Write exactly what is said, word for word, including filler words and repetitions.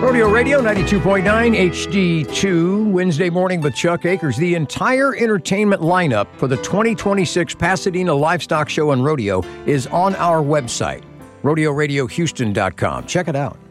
Rodeo Radio ninety-two point nine H D two, Wednesday morning with Chuck Akers. The entire entertainment lineup for the twenty twenty-six Pasadena Livestock Show and Rodeo is on our website, rodeo radio houston dot com. Check it out.